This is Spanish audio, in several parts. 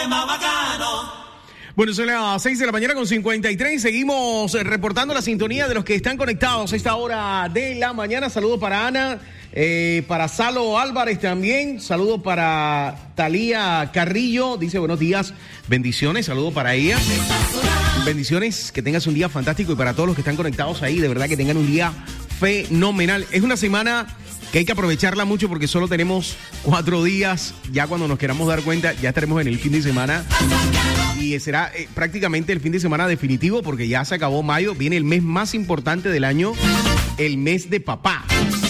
Bueno, son las 6 de la mañana con 53. Seguimos reportando la sintonía de los que están conectados a esta hora de la mañana. Saludos para Ana, para Salo Álvarez también. Saludos para Talía Carrillo. Dice buenos días, bendiciones. Saludos para ella. Bendiciones, que tengas un día fantástico. Y para todos los que están conectados ahí, de verdad que tengan un día fenomenal. Es una semana que hay que aprovecharla mucho porque solo tenemos 4 días. Ya cuando nos queramos dar cuenta, ya estaremos en el fin de semana. Y será prácticamente el fin de semana definitivo porque ya se acabó mayo. Viene el mes más importante del año, el mes de papá.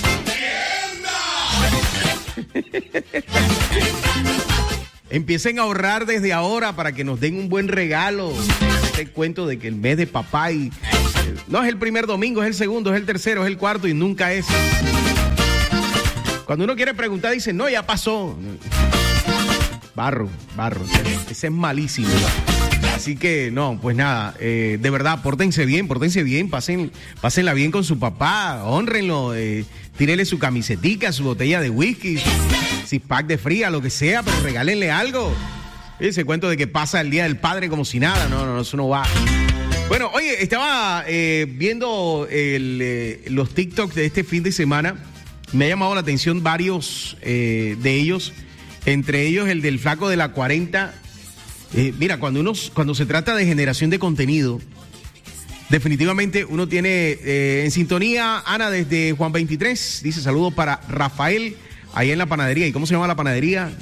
Empiecen a ahorrar desde ahora para que nos den un buen regalo. Este cuento de que el mes de papá y no es el primer domingo, es el segundo, es el tercero, es el cuarto y nunca es. Cuando uno quiere preguntar, dice, no, ya pasó. Barro. Ese es malísimo. Así que, no, pues nada, de verdad, pórtense bien, pásenla bien con su papá, hónrenlo, tírenle su camisetica, su botella de whisky, si pack de fría, lo que sea, pero regálenle algo. Ese cuento de que pasa el Día del Padre como si nada, no, eso no va. Bueno, oye, estaba viendo los TikToks de este fin de semana. Me ha llamado la atención varios de ellos, entre ellos el del flaco de la 40. Mira, cuando se trata de generación de contenido, definitivamente uno tiene en sintonía, Ana desde Juan 23, dice saludos para Rafael, ahí en la panadería. ¿Y cómo se llama la panadería?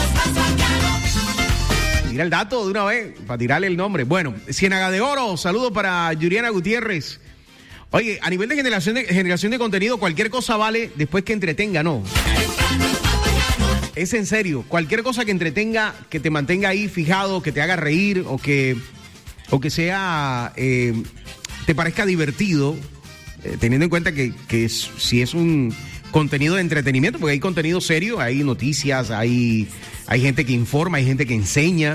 Tira el dato de una vez, para tirarle el nombre. Bueno, Ciénaga de Oro, saludos para Yuriana Gutiérrez. Oye, a nivel de generación de contenido, cualquier cosa vale después que entretenga, ¿no? Es en serio, cualquier cosa que entretenga, que te mantenga ahí fijado, que te haga reír o que sea, te parezca divertido, teniendo en cuenta que si es un contenido de entretenimiento, porque hay contenido serio, hay noticias, hay gente que informa, hay gente que enseña,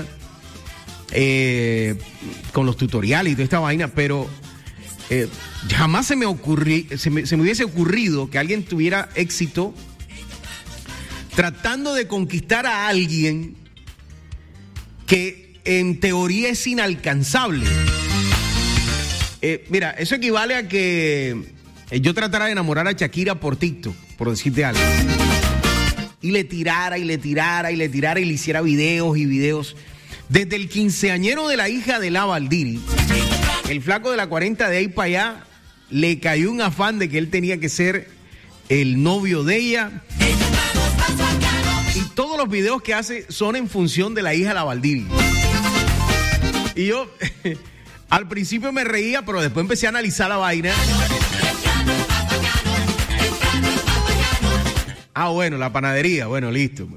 con los tutoriales y toda esta vaina, pero jamás se me hubiese ocurrido que alguien tuviera éxito tratando de conquistar a alguien que en teoría es inalcanzable. Mira, eso equivale a que yo tratara de enamorar a Shakira por TikTok, por decirte algo. Y le tirara y le hiciera videos y videos. Desde el quinceañero de la hija de Lava Aldiri, el flaco de la 40 de ahí para allá, le cayó un afán de que él tenía que ser el novio de ella. Y todos los videos que hace son en función de la hija de la Valdivia. Y yo al principio me reía, pero después empecé a analizar la vaina. Bueno, la panadería, bueno, listo.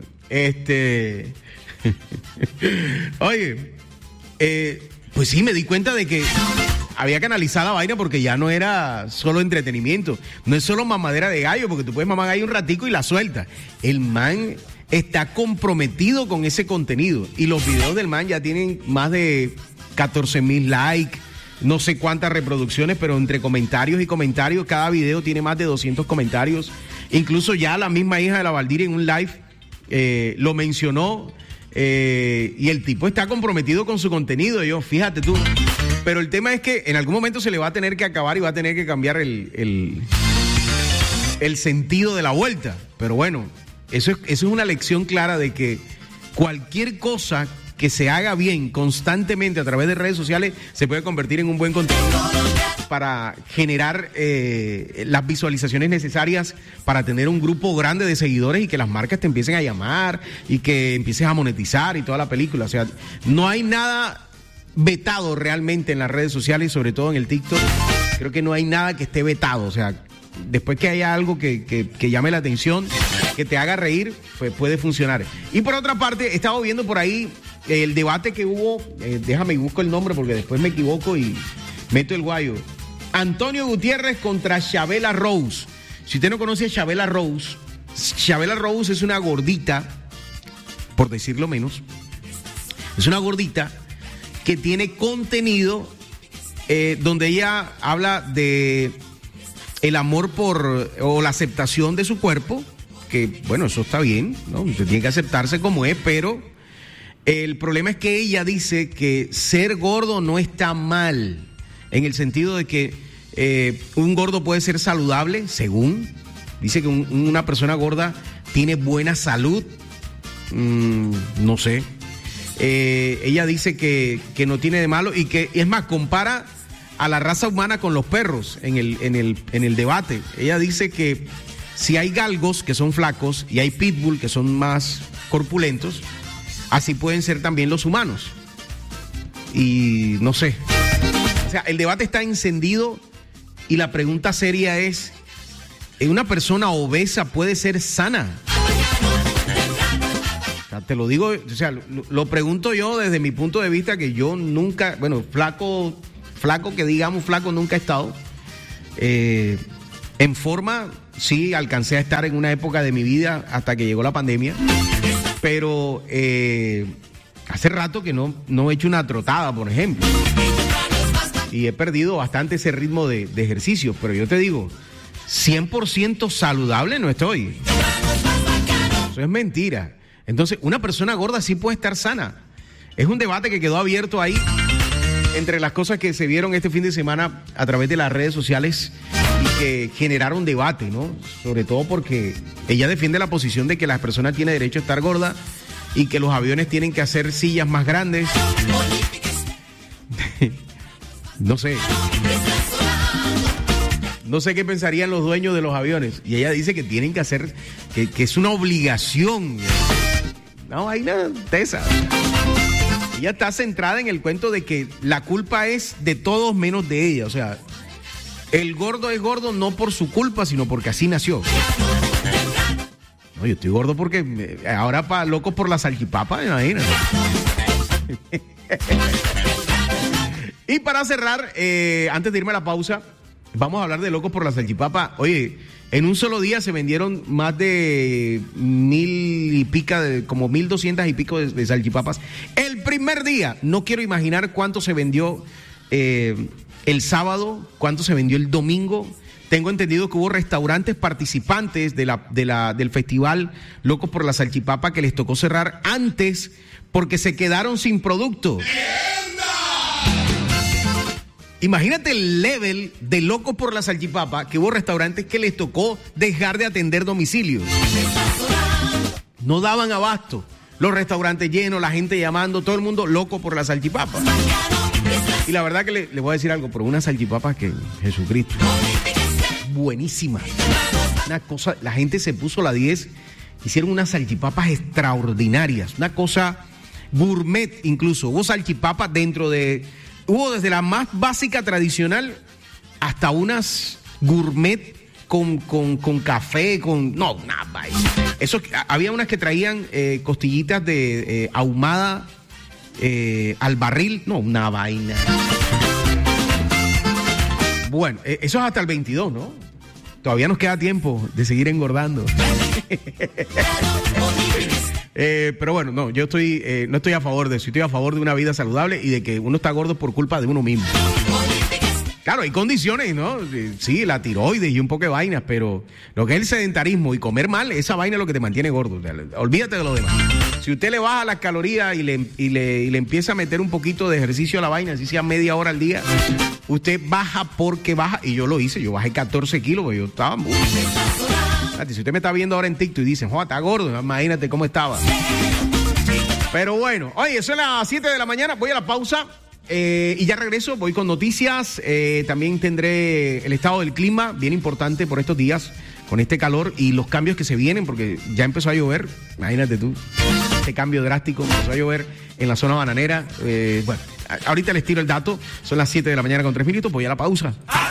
Oye, pues sí, me di cuenta de que había que analizar la vaina porque ya no era solo entretenimiento. No es solo mamadera de gallo, porque tú puedes mamar gallo un ratico y la sueltas. El man está comprometido con ese contenido. Y los videos del man ya tienen más de 14,000 likes, no sé cuántas reproducciones, pero entre comentarios y comentarios, cada video tiene más de 200 comentarios. Incluso ya la misma hija de la Valdir en un live lo mencionó. Y el tipo está comprometido con su contenido. Yo, fíjate tú. Pero el tema es que en algún momento se le va a tener que acabar y va a tener que cambiar el sentido de la vuelta. Pero bueno, eso es una lección clara de que cualquier cosa que se haga bien constantemente a través de redes sociales se puede convertir en un buen contenido para generar las visualizaciones necesarias para tener un grupo grande de seguidores y que las marcas te empiecen a llamar y que empieces a monetizar y toda la película. O sea, no hay nada vetado realmente en las redes sociales, sobre todo en el TikTok. Creo que no hay nada que esté vetado. O sea, después que haya algo que llame la atención, que te haga reír, pues puede funcionar. Y por otra parte, he estado viendo por ahí el debate que hubo, déjame y busco el nombre porque después me equivoco y meto el guayo. Antonio Gutiérrez contra Chabela Rose. Si usted no conoce a Chabela Rose es una gordita, por decirlo menos, es una gordita que tiene contenido donde ella habla de el amor por o la aceptación de su cuerpo, que bueno, eso está bien, ¿no? Usted tiene que aceptarse como es, pero El problema es que ella dice que ser gordo no está mal, en el sentido de que un gordo puede ser saludable, según. Dice que una persona gorda tiene buena salud. No sé. Ella dice que no tiene de malo y que, es más, compara a la raza humana con los perros en el debate. Ella dice que si hay galgos que son flacos y hay pitbull que son más corpulentos, así pueden ser también los humanos. Y no sé. O sea, el debate está encendido y la pregunta seria es, ¿una persona obesa puede ser sana? O sea, te lo digo, o sea, lo pregunto yo desde mi punto de vista, que yo nunca, bueno, flaco que digamos flaco nunca he estado. En forma, sí, alcancé a estar en una época de mi vida hasta que llegó la pandemia, pero hace rato que no he hecho una trotada, por ejemplo, y he perdido bastante ese ritmo de ejercicio, pero yo te digo, 100% saludable no estoy. Eso es mentira. Entonces, una persona gorda sí puede estar sana. Es un debate que quedó abierto ahí entre las cosas que se vieron este fin de semana a través de las redes sociales y que generaron debate, ¿no? Sobre todo porque ella defiende la posición de que las personas tienen derecho a estar gordas y que los aviones tienen que hacer sillas más grandes. No sé. No sé qué pensarían los dueños de los aviones. Y ella dice que tienen que hacer, que es una obligación. No, hay nada de esa. Ella está centrada en el cuento de que la culpa es de todos menos de ella. O sea, el gordo es gordo no por su culpa, sino porque así nació. No, yo estoy gordo porque ahora locos por la salchipapa, imagínate. Y para cerrar, antes de irme a la pausa, vamos a hablar de locos por la salchipapa. Oye, en un solo día se vendieron más de 1,000 y pica, como 1,200 y pico de salchipapas. El primer día, no quiero imaginar cuánto se vendió el sábado, cuánto se vendió el domingo. Tengo entendido que hubo restaurantes participantes del festival Locos por la Salchipapa que les tocó cerrar antes porque se quedaron sin producto. Imagínate el level de Locos por la Salchipapa, que hubo restaurantes que les tocó dejar de atender domicilios. No daban abasto. Los restaurantes llenos, la gente llamando, todo el mundo loco por la salchipapa. Y la verdad que le voy a decir algo, pero una salchipapa que Jesucristo. Buenísima. Una cosa, la gente se puso la 10, hicieron unas salchipapas extraordinarias, una cosa gourmet incluso. Hubo salchipapas hubo desde la más básica tradicional hasta unas gourmet con café, no, nada. Eso, había unas que traían costillitas de ahumada al barril, no, una vaina. Bueno, eso es hasta el 22, ¿no? Todavía nos queda tiempo de seguir engordando. Pero bueno, no, yo no estoy a favor de eso. Estoy a favor de una vida saludable y de que uno está gordo por culpa de uno mismo. Claro, hay condiciones, ¿no? Sí, la tiroides y un poco de vainas, pero lo que es el sedentarismo y comer mal, esa vaina es lo que te mantiene gordo. Olvídate de lo demás. Si usted le baja las calorías y le empieza a meter un poquito de ejercicio a la vaina, así sea media hora al día, usted baja porque baja. Y yo lo hice, yo bajé 14 kilos, porque yo estaba muy... Si usted me está viendo ahora en TikTok y dice, joder, está gordo, imagínate cómo estaba. Pero bueno, oye, son las 7 de la mañana, voy a la pausa. Y ya regreso, voy con noticias, también tendré el estado del clima, bien importante por estos días, con este calor y los cambios que se vienen, porque ya empezó a llover, imagínate tú, este cambio drástico, empezó a llover en la zona bananera. Bueno, ahorita les tiro el dato, son las 7 de la mañana con 3 minutos, voy a la pausa.